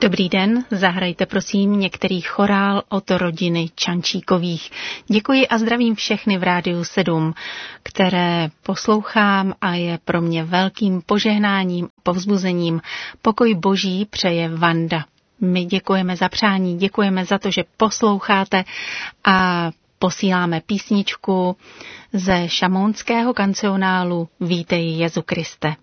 Dobrý den, zahrajte prosím některý chorál od rodiny Čančíkových. Děkuji a zdravím všechny v Rádiu 7, které poslouchám a je pro mě velkým požehnáním, povzbuzením. Pokoj Boží přeje Vanda. My děkujeme za přání, děkujeme za to, že posloucháte a posíláme písničku ze šamounského kancionálu Vítej Jezu Kriste.